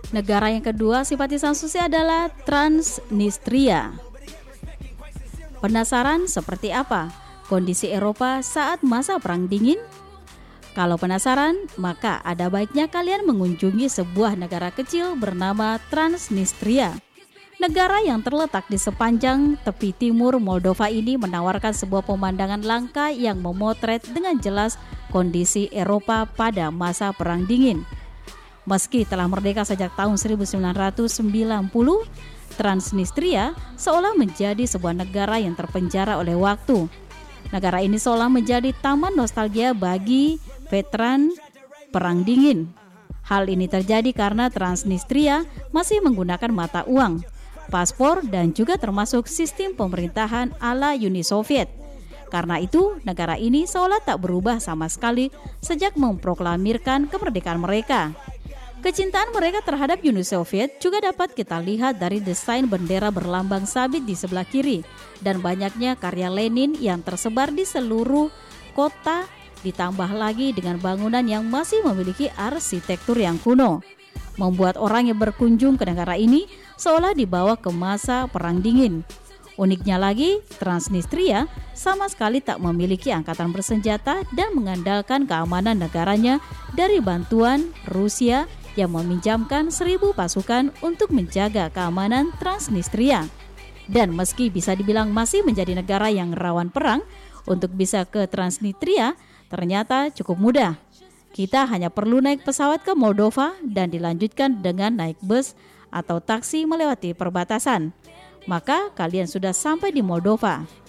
Negara yang kedua simpatisan Susi adalah Transnistria. Penasaran seperti apa kondisi Eropa saat masa Perang Dingin? Kalau penasaran, maka ada baiknya kalian mengunjungi sebuah negara kecil bernama Transnistria. Negara yang terletak di sepanjang tepi timur Moldova ini menawarkan sebuah pemandangan langka yang memotret dengan jelas kondisi Eropa pada masa Perang Dingin. Meski telah merdeka sejak tahun 1990, Transnistria seolah menjadi sebuah negara yang terpenjara oleh waktu. Negara ini seolah menjadi taman nostalgia bagi veteran Perang Dingin. Hal ini terjadi karena Transnistria masih menggunakan mata uang, paspor, dan juga termasuk sistem pemerintahan ala Uni Soviet. Karena itu, negara ini seolah tak berubah sama sekali sejak memproklamirkan kemerdekaan mereka. Kecintaan mereka terhadap Uni Soviet juga dapat kita lihat dari desain bendera berlambang sabit di sebelah kiri dan banyaknya karya Lenin yang tersebar di seluruh kota, ditambah lagi dengan bangunan yang masih memiliki arsitektur yang kuno, membuat orang yang berkunjung ke negara ini seolah dibawa ke masa Perang Dingin. Uniknya lagi, Transnistria sama sekali tak memiliki angkatan bersenjata dan mengandalkan keamanan negaranya dari bantuan Rusia yang meminjamkan 1.000 pasukan untuk menjaga keamanan Transnistria. Dan meski bisa dibilang masih menjadi negara yang rawan perang, untuk bisa ke Transnistria ternyata cukup mudah. Kita hanya perlu naik pesawat ke Moldova dan dilanjutkan dengan naik bus atau taksi melewati perbatasan. Maka kalian sudah sampai di Moldova.